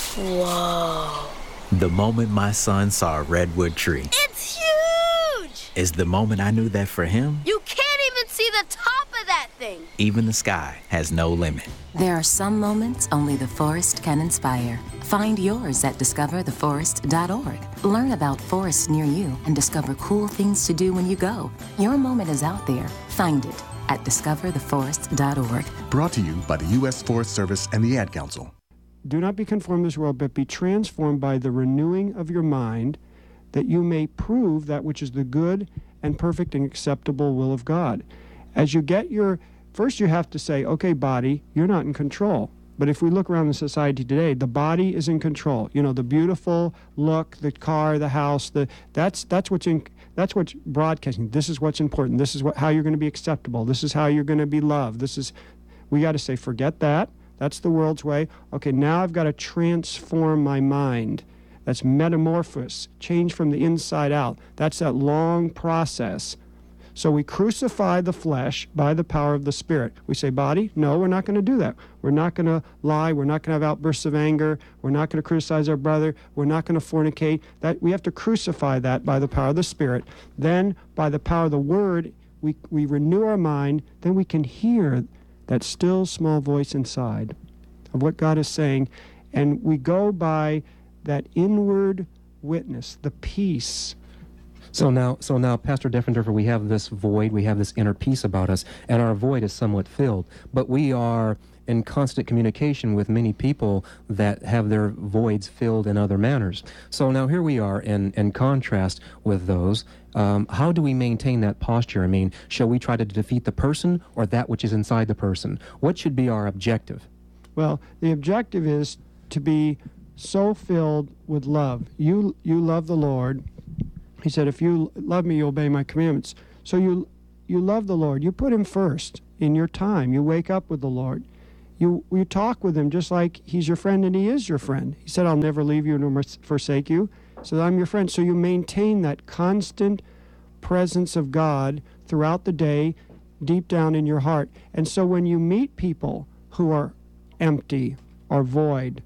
Whoa. The moment my son saw a redwood tree It's huge! is the moment I knew that for him, You can't even see the top of that thing. even the sky has no limit. There are some moments only the forest can inspire. Find yours at discovertheforest.org. Learn about forests near you and discover cool things to do when you go. Your moment is out there. Find it at discovertheforest.org. Brought to you by the U.S. Forest Service and the Ad Council. Do not be conformed to this world, but be transformed by the renewing of your mind, that you may prove that which is the good and perfect and acceptable will of God. As you get first you have to say, okay, body, you're not in control. But if we look around the society today, the body is in control. You know, the beautiful look, the car, the house, that's what's broadcasting. This is what's important. This is how you're going to be acceptable. This is how you're going to be loved. We got to say, forget that. That's the world's way. Okay, now I've got to transform my mind. That's metamorphosis, change from the inside out. That's that long process. So we crucify the flesh by the power of the Spirit. We say, body, no, we're not going to do that. We're not going to lie. We're not going to have outbursts of anger. We're not going to criticize our brother. We're not going to fornicate. We have to crucify that by the power of the Spirit. Then, by the power of the Word, we renew our mind. Then we can hear that still small voice inside of what God is saying. And we go by that inward witness, the peace. So now, Pastor Defendorfer, we have this void, we have this inner peace about us, and our void is somewhat filled. But we are in constant communication with many people that have their voids filled in other manners. So now here we are in contrast with those. How do we maintain that posture? I mean, shall we try to defeat the person or that which is inside the person? What should be our objective? Well, the objective is to be so filled with love. You love the Lord. He said, if you love me, you obey my commandments. So you love the Lord. You put him first in your time. You wake up with the Lord. You talk with him just like he's your friend, and he is your friend. He said, I'll never leave you nor forsake you. So I'm your friend. So you maintain that constant presence of God throughout the day, deep down in your heart. And so when you meet people who are empty or void,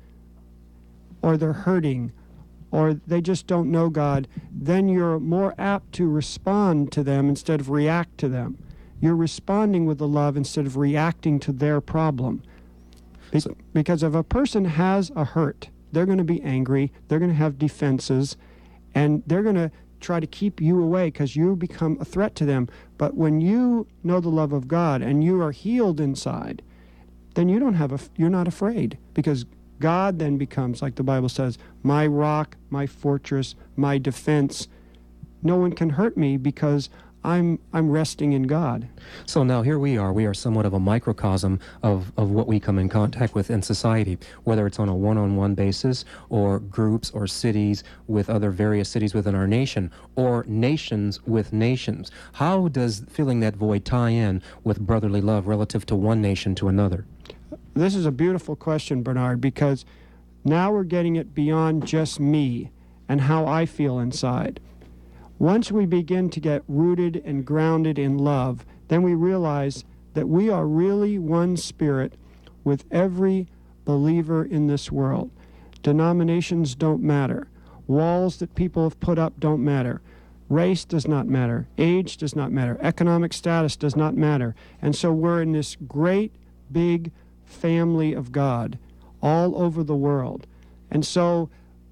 or they're hurting, or they just don't know God, then you're more apt to respond to them instead of react to them. You're responding with the love instead of reacting to their problem. Because if a person has a hurt, they're going to be angry, they're going to have defenses, and they're going to try to keep you away because you become a threat to them. But when you know the love of God and you are healed inside, then you're not afraid, because God then becomes, like the Bible says, my rock, my fortress, my defense. No one can hurt me because I'm resting in God. So now here we are somewhat of a microcosm of what we come in contact with in society, whether it's on a one-on-one basis or groups or cities with other various cities within our nation, or nations with nations. How does filling that void tie in with brotherly love relative to one nation to another? This is a beautiful question, Bernard, because now we're getting it beyond just me and how I feel inside. Once we begin to get rooted and grounded in love, then we realize that we are really one spirit with every believer in this world. Denominations don't matter. Walls that people have put up don't matter. Race does not matter. Age does not matter. Economic status does not matter. And so we're in this great, big family of God all over the world. And so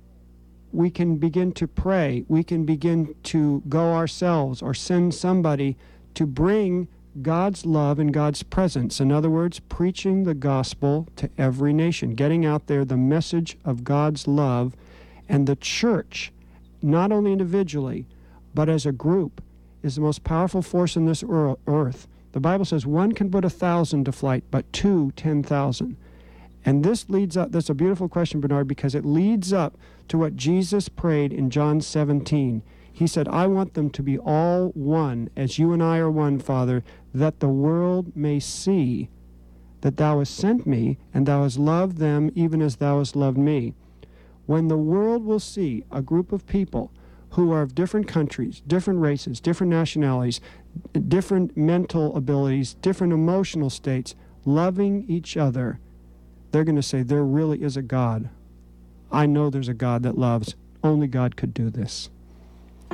we can begin to pray. We can begin to go ourselves or send somebody to bring God's love and God's presence. In other words, preaching the gospel to every nation, getting out there the message of God's love. And the church, not only individually, but as a group, is the most powerful force in this earth. The Bible says one can put 1,000 to flight, but 2, 10,000. And this leads up, that's a beautiful question, Bernard, because it leads up to what Jesus prayed in John 17. He said, I want them to be all one, as you and I are one, Father, that the world may see that thou hast sent me, and thou hast loved them even as thou hast loved me. When the world will see a group of people who are of different countries, different races, different nationalities, different mental abilities, different emotional states, loving each other, they're going to say, there really is a God. I know there's a God that loves. Only God could do this.